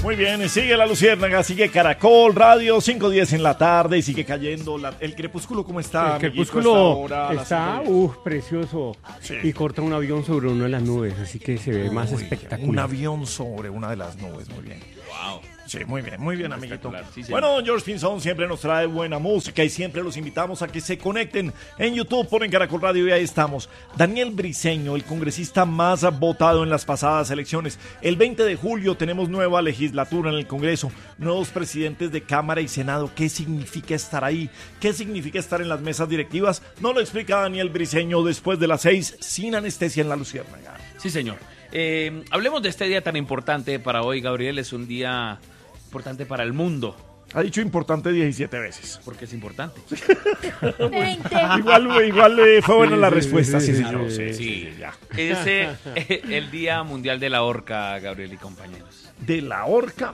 Muy bien, sigue la Luciérnaga, sigue Caracol Radio, 5:10 en la tarde y sigue cayendo el crepúsculo. ¿Cómo está? El crepúsculo está precioso, sí. Y corta un avión sobre una de las nubes, así que se ve más espectacular. Un avión sobre una de las nubes, muy bien. Wow. Sí, muy bien, amiguito. Sí, bueno, George Pinzón siempre nos trae buena música y siempre los invitamos a que se conecten en YouTube, ponen Caracol Radio y ahí estamos. Daniel Briceño, el congresista más votado en las pasadas elecciones. El 20 de julio tenemos nueva legislatura en el Congreso, nuevos presidentes de Cámara y Senado. ¿Qué significa estar ahí? ¿Qué significa estar en las mesas directivas? Nos lo explica Daniel Briceño después de las 6, sin anestesia en la Luciérnaga. Sí, señor. Hablemos de este día tan importante para hoy, Gabriel. Es un día importante para el mundo. Ha dicho importante 17 veces. Porque es importante. 20. Igual fue buena la respuesta. Sí, señor. Sí, ya. Es el Día Mundial de la Orca, Gabriel y compañeros. ¿De la orca?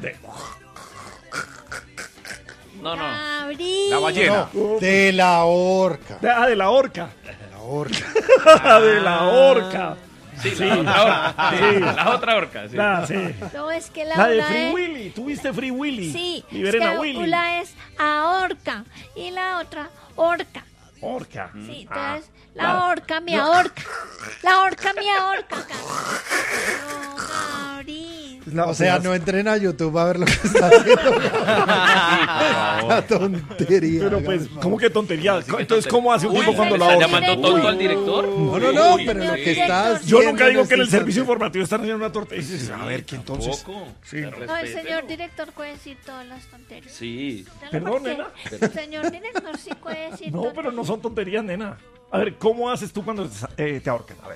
No. Gabriel. La ballena. No. De la orca. De la orca. De la orca. De la orca. Sí, la otra orca. Sí. La otra orca, sí. Sí. No, es que La de Free Willy. ¿Tuviste Free Willy? Sí. Liberen a Willy. Una es ahorca y la otra orca. Orca. Sí, entonces la orca me ahorca. La orca me ahorca. No, Gabriel. O sea, no entren a YouTube a ver lo que está haciendo. La tontería. Pero pues, ¿cómo que tontería? Entonces, ¿cómo hace un tipo cuando la ¿Está orca? llamando tonto al director? No, pero lo que está haciendo. Yo nunca digo que en el servicio informativo están haciendo una torta. Y dices, a ver, ¿qué entonces? Sí. No, el señor director puede decir todas las tonterías. Sí. Perdón, nena. El señor director sí puede decir No, pero no son tonterías, nena. A ver, ¿cómo haces tú cuando te ahorcan? A ver.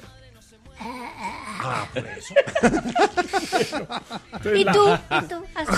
Por eso. Entonces, ¿Y tú? Así.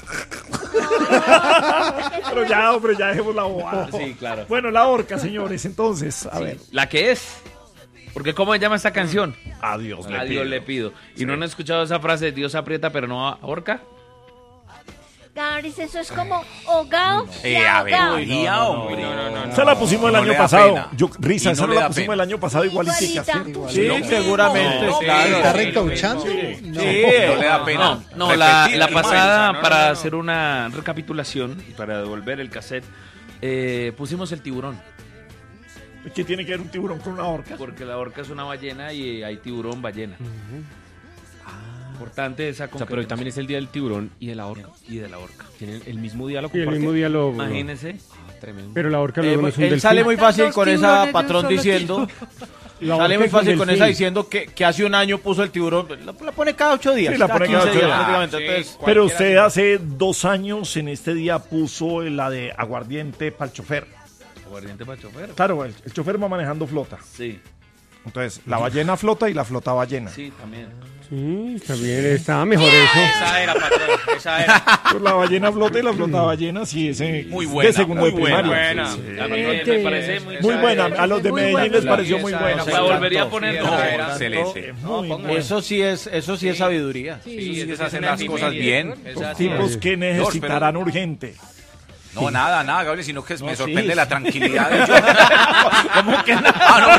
Pero ya, hombre, ya dejemos la bobada. Sí, claro. Bueno, la orca, señores, entonces, a ver. La que es. Porque ¿cómo se llama esta canción? A Dios A Dios le pido. ¿Y no han escuchado esa frase, Dios aprieta pero no ahorca? Gabriel, eso es como hogao y A ver, ahogao. hombre. No. Esa la pusimos el No año le da pasado. pena. Risa, Y esa no no le la da pusimos pena. el año pasado igualitica. Igualita. Sí, seguramente. ¿Está retouchando? Sí, no le da pena. No, la Repetir pasada, imagen, para hacer una recapitulación y para devolver el cassette, pusimos el tiburón. ¿Qué tiene que ver un tiburón con una orca? Porque la orca es una ballena y hay tiburón ballena. Importante esa O sea, pero hoy también es el día del tiburón y de la orca. y de la orca. Tienen el mismo día, lo Y el comparten. mismo día lo... Imagínense. Tremendo. Pero la orca luego no es un Él delfín. sale muy fácil con esa patrón solo diciendo. La Sale orca muy es un fácil con delfín. esa diciendo que hace un año puso el tiburón. La pone cada 8 días. Sí, la pone cada 8 días. prácticamente. Entonces, Pero usted hace 2 años en este día puso la de aguardiente para el chofer. Aguardiente para chofer. Claro, el chofer va manejando flota. Sí, Entonces, la ballena flota y la flota ballena. sí, también. Sí, está bien, estaba mejor eso. esa era, patrón. Esa era. Pues la ballena flota y la flota ballena, sí, ese Muy buena, de segundo muy de primaria. buena. Sí, sí. A mí me parece muy, Muy buena, a los de Muy Medellín buena. les pareció muy Esa buena. era, La volvería a poner. Sí, No, esa era. Excelente. Muy buena. Eso sí es sabiduría. Sí, esa es es hacer una las cosas bien. Tipos que necesitarán urgente. No, nada, Gabriel, sino que me sorprende la tranquilidad de ¿Cómo que no?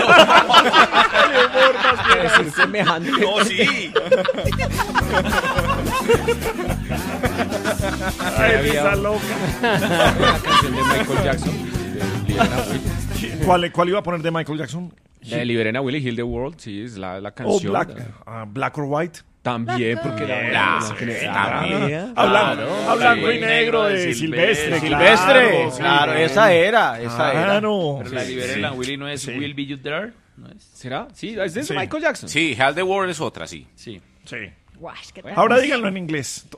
Es semejante. No, sí. Ay, risa loca. La canción de Michael Jackson. ¿Cuál iba a poner de Michael Jackson? La de Liberen a Willy, Heal the World, sí, es la O canción. Black or White. También, porque A blanco y negro de Silvestre. Silvestre. sí. Claro, esa era. Claro. Pero la liberen a Willy no es Will Be You There. ¿No es? ¿Será? Sí, es de Sí. Michael Jackson. Sí, Hell the World es otra, sí. Sí. Sí. Guash, ¿qué tal? Ahora díganlo en inglés.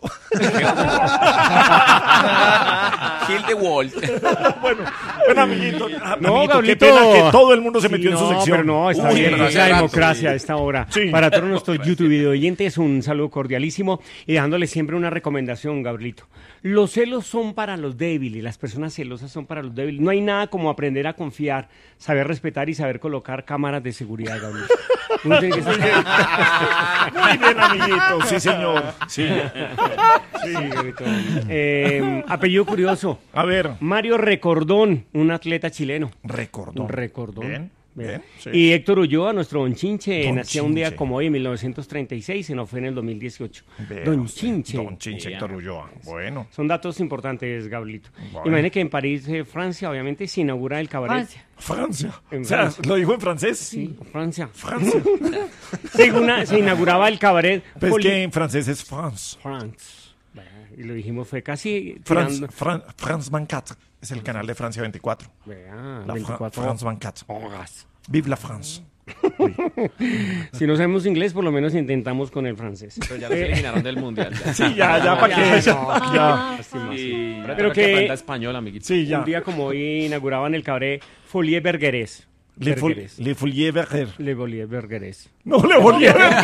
Kill the World. Bueno, amiguito. No, Amiguito, qué Gablito. pena que todo el mundo se metió en su No, sección. pero no, está Uy, bien, pero es la hace rato, democracia a esta hora. Sí. Para todos nuestros YouTube video oyentes, un saludo cordialísimo y dejándole siempre una recomendación, Gabrielito. Los celos son para los débiles, las personas celosas son para los débiles. No hay nada como aprender a confiar, saber respetar y saber colocar cámaras de seguridad, Gabrielito. Uno tiene que ser- Muy bien, amiguito. Sí, señor. Sí. Sí, Gabrielito. Apellido curioso. A ver. Mario Recordón, un atleta chileno. Recordón. Recordón. Bien. Bien, sí. Y Héctor Ulloa, nuestro Don Chinche, Don nacía un día Chinche. como hoy, en 1936, y no fue en el 2018. Vea Don usted, Chinche. Don Chinche Héctor Ulloa. Bueno. Son datos importantes, Gabrielito. Bueno. Imagine que en París, Francia, obviamente, se inaugura el cabaret. Francia. En O sea, Francia. ¿lo dijo en francés? Sí, Francia. Francia. Se inauguraba el cabaret. Pues que en francés es France. France. Y lo dijimos, fue casi France, tirando- France 24. Es el canal de Francia 24. Vea, La 24 France 24. horas. Vive la France. Si no sabemos inglés, por lo menos intentamos con el francés. Pero ya los eliminaron del mundial. Sí, ya, para que... no. Ya. Lástima, sí. Y Pero que- aprenda español, amiguito. Sí, ya. Un día como hoy inauguraban el cabaret Folie Bergerés. Le Folie Berger. Le Folie Bergerés. No, Le Folie Berger.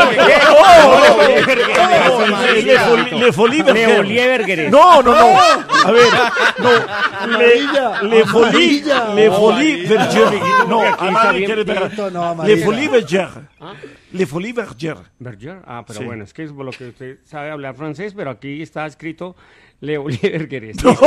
Le Folie Le Berger. Folie Bergerés. No. A ver, no. Le Folie Berger. No, Aquí está Amari, bien ¿quieres ver? escrito, no, Le amarilla. Folie Berger. Le Folie Berger. Berger. Ah, pero Sí. bueno, es que es por lo que usted sabe hablar francés, pero aquí está escrito Le Folie Bergerés. Le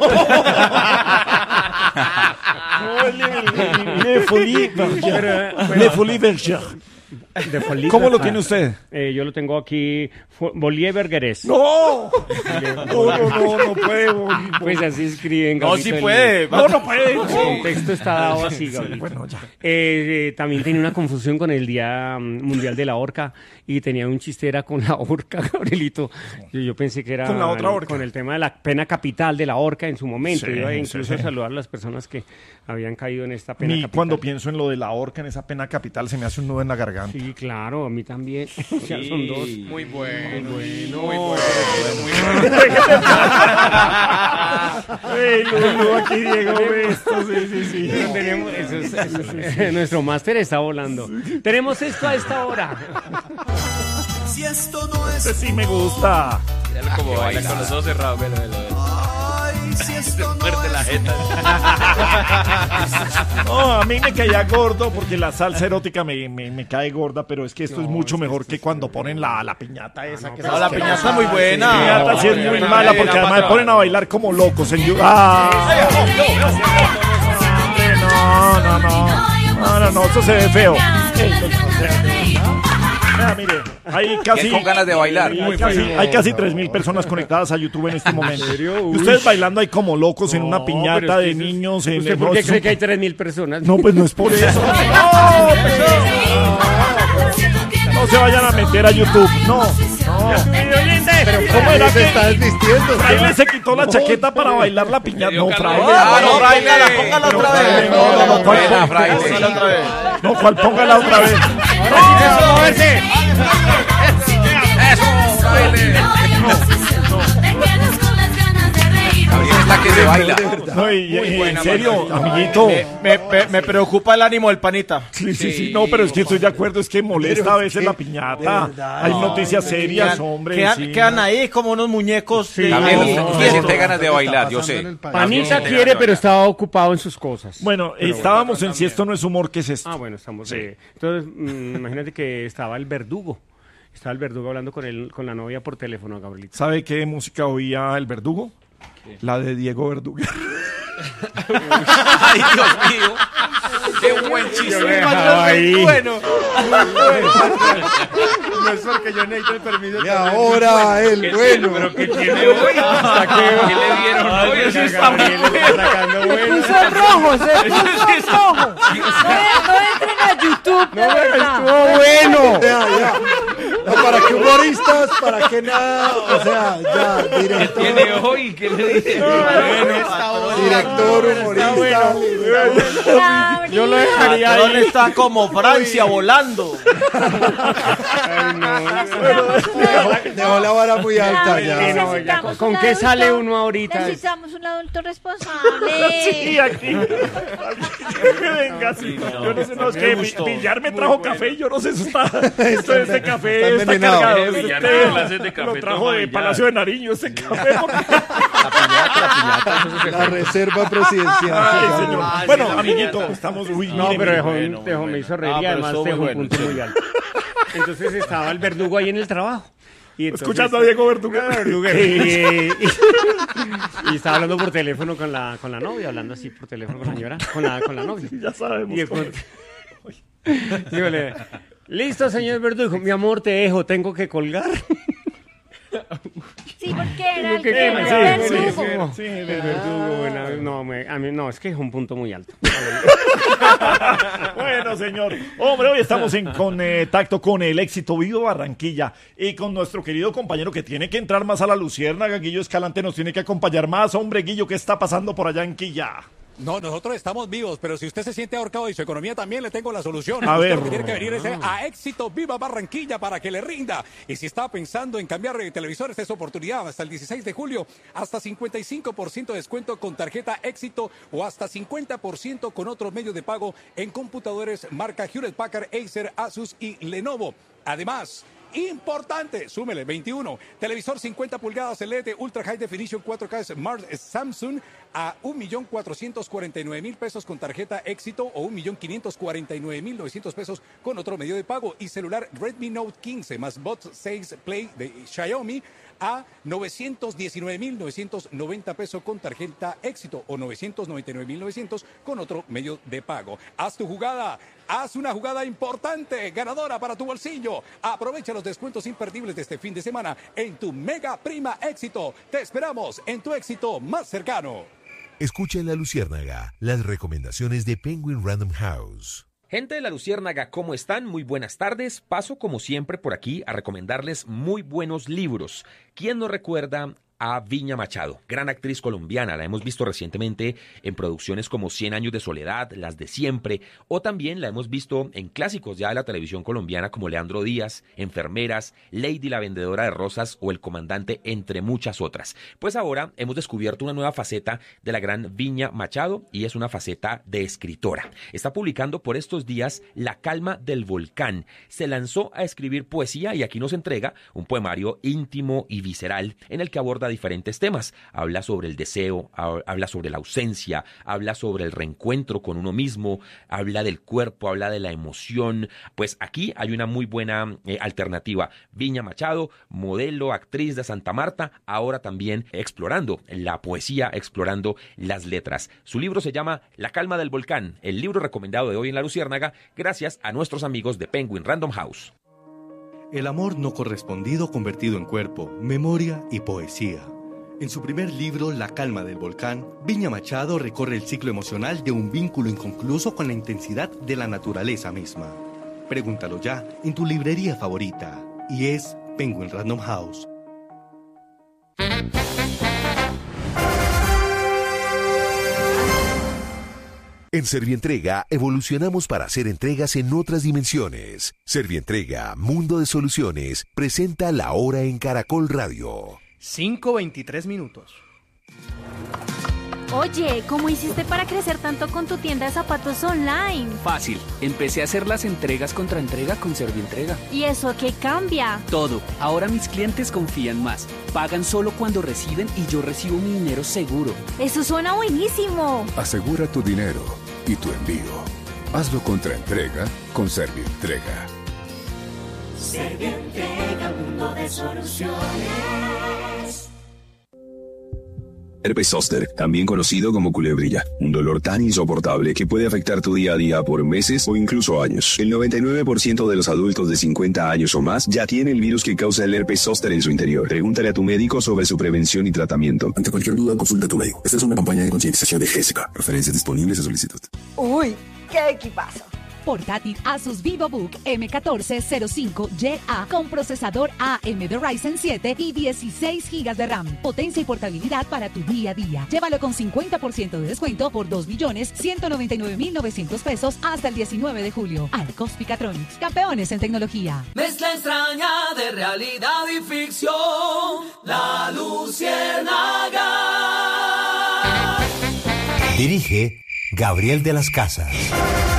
Folie Berger. Le Folie Berger. De Folie ¿Cómo lo Berger. tiene usted? Yo lo tengo aquí, Folie Bergerés. No puede. Pues así escriben. No, Gabrielito, sí el- puede. No puede. El contexto está dado así, Gabrielito. Bueno, ya. También tenía una confusión con el Día Mundial de la Orca y tenía un chistera con la orca, Gabrielito. Yo pensé que era Con la otra orca. con el tema de la pena capital de la orca en su momento. Sí, Iba sí, incluso a sí. saludar a las personas que habían caído en esta pena Ni capital. cuando pienso en lo de la horca, en esa pena capital, se me hace un nudo en la garganta. Sí, claro, a mí también. Ya son dos. Muy bueno. ¡Ey, Lulu, aquí Diego esto! Sí. Pero tenemos, nuestro máster está volando. Tenemos esto a esta hora. Ese sí me gusta. Míralo como baila con los ojos cerrados. Velo. Se muerde la jeta. No, a mí me caía gordo porque la salsa erótica me cae gorda, pero es que esto es mucho mejor que cuando ponen la piñata esa. Que No, la piñata es muy buena. La piñata sí es muy mala porque además me ponen a bailar como locos en YouTube. No, eso se ve feo. Mire, hay casi, Con ganas de bailar. hay casi 3.000 personas conectadas a YouTube en este momento. Y ustedes bailando ahí como locos en una piñata de niños. ¿Usted por qué cree que hay 3.000 personas? No, pues no es por eso. No se vayan a meter a YouTube. No. Pero ¿cómo era Se que está desvistiendo. Fraile se quitó la chaqueta para bailar la piñata? No, Fraile. Póngala otra vez. No, Buena, Fraile. Póngala otra vez. No, ¿cuál? Póngala otra vez. Gabriel es la que se baila. No, y en serio, amiguito. Me preocupa el ánimo del panita. Sí. No, pero es que estoy de acuerdo, es que molesta a veces la piñata. Hay noticias serias, hombre. sí. Quedan ahí como unos muñecos. Gabriel, No, usted siente ganas de bailar, yo sé. Panita quiere, pero estaba ocupado en sus cosas. Bueno, estábamos en Si esto no es humor, ¿qué es esto? Ah, bueno, estamos. Entonces, imagínate que estaba el verdugo. Estaba el verdugo hablando con la novia por teléfono, Gabrielito. ¿Sabe qué música oía el verdugo? La de Diego Verdugo. Ay, Dios mío. Qué buen chiste. Bueno. No es porque yo necesito el permiso. Y ahora el bueno. Pero ¿qué tiene hoy? ¿Qué le dieron hoy? Eso está muy bueno. Puso rojo, se puso rojo. No entren a YouTube, de verdad. bueno. Ya. No, ¿para qué humoristas? ¿Para qué nada? O sea, ya, ¿Qué director. tiene hoy? ¿Qué le dieron? Director, humorista. Yo lo dejaría Patrón ahí. está como Francia volando. Dejó la vara muy alta Sí, ya. no, ya, ¿con qué sale uno ahorita? Necesitamos un adulto responsable. Sí, aquí. Venga, sí. Yo no sé, no, es que Villar me trajo café y yo no sé, eso está. Esto de este café está está envenenado. cargado. Villar, Este, no clases de café, lo trajo toma de Villar. Palacio de Nariño, este café. La reserva presidencial. Ay, señor. Bueno, amiguito, estamos. Uy, No, mire, pero mire. me hizo reír y pero además estuvo dejó muy un bueno, punto sí. muy alto. Entonces estaba el verdugo ahí en el trabajo Escuchando a Diego Verduguer. Y estaba hablando por teléfono con la novia, hablando así por teléfono con la señora, con la novia. Ya sabemos. Y después, dígole, listo, señor Verdugo, mi amor, te dejo, tengo que colgar. Sí, porque era el verdugo. Sí, el verdugo. Bueno, a mí no, es que es un punto muy alto. Bueno, señor. Hombre, hoy estamos en contacto con el éxito Viva Barranquilla y con nuestro querido compañero que tiene que entrar más a la luciérnaga. Guillo Escalante nos tiene que acompañar más. Hombre, Guillo, ¿qué está pasando por allá en Quilla? No, nosotros estamos vivos, pero si usted se siente ahorcado y su economía también, le tengo la solución. A ver. Lo que tiene que venir es a Éxito Viva Barranquilla para que le rinda. Y si está pensando en cambiar de televisores, es oportunidad. Hasta el 16 de julio, hasta 55% de descuento con tarjeta Éxito o hasta 50% con otro medio de pago en computadores marca Hewlett Packard, Acer, Asus y Lenovo. Además, importante, súmele 21, televisor 50 pulgadas LED Ultra High Definition 4K Smart Samsung a 1.449.000 pesos con tarjeta Éxito o 1.549.900 pesos con otro medio de pago, y celular Redmi Note 15 más Buds 6 Play de Xiaomi a 919.990 pesos con tarjeta Éxito o 999.900 con otro medio de pago. Haz tu jugada, haz una jugada importante, ganadora para tu bolsillo. Aprovecha los descuentos imperdibles de este fin de semana en tu Mega Prima Éxito. Te esperamos en tu Éxito más cercano. Escucha en La Luciérnaga las recomendaciones de Penguin Random House. Gente de La Luciérnaga, ¿cómo están? Muy buenas tardes. Paso como siempre por aquí a recomendarles muy buenos libros. ¿Quién no recuerda a Viña Machado? Gran actriz colombiana, la hemos visto recientemente en producciones como 100 años de soledad, Las de siempre, o también la hemos visto en clásicos ya de la televisión colombiana como Leandro Díaz, Enfermeras, Lady la vendedora de rosas o El comandante, entre muchas otras. Pues ahora hemos descubierto una nueva faceta de la gran Viña Machado y es una faceta de escritora. Está publicando por estos días La calma del volcán. Se lanzó a escribir poesía y aquí nos entrega un poemario íntimo y visceral en el que aborda diferentes temas. Habla sobre el deseo, habla sobre la ausencia, habla sobre el reencuentro con uno mismo, habla del cuerpo, habla de la emoción. Pues aquí hay una muy buena alternativa. Viña Machado, modelo, actriz de Santa Marta, ahora también explorando la poesía, explorando las letras. Su libro se llama La calma del volcán, el libro recomendado de hoy en La Luciérnaga, gracias a nuestros amigos de Penguin Random House. El amor no correspondido convertido en cuerpo, memoria y poesía. En su primer libro, La calma del volcán, Viña Machado recorre el ciclo emocional de un vínculo inconcluso con la intensidad de la naturaleza misma. Pregúntalo ya en tu librería favorita. Y es Penguin Random House. En Servientrega evolucionamos para hacer entregas en otras dimensiones. Servientrega, Mundo de Soluciones, presenta La Hora en Caracol Radio. 5:23 minutos. Oye, ¿cómo hiciste para crecer tanto con tu tienda de zapatos online? Fácil, empecé a hacer las entregas contra entrega con Servientrega. ¿Y eso qué cambia? Todo, ahora mis clientes confían más. Pagan solo cuando reciben y yo recibo mi dinero seguro. ¡Eso suena buenísimo! Asegura tu dinero y tu envío. Hazlo contra entrega con Servientrega. Servientrega, mundo de soluciones. Herpes zóster, también conocido como culebrilla, un dolor tan insoportable que puede afectar tu día a día por meses o incluso años. El 99% de los adultos de 50 años o más ya tiene el virus que causa el herpes zóster en su interior. Pregúntale a tu médico sobre su prevención y tratamiento. Ante cualquier duda, consulta a tu médico. Esta es una campaña de concientización de Jessica. Referencias disponibles a solicitud. ¡Uy! ¡Qué equipazo! Portátil Asus VivoBook M1405YA con procesador AMD Ryzen 7 y 16 GB de RAM. Potencia y portabilidad para tu día a día. Llévalo con 50% de descuento por 2.199.900 pesos hasta el 19 de julio. Arcos Picatronics, campeones en tecnología. Mezcla extraña de realidad y ficción. La Luciérnaga. Dirige Gabriel de las Casas.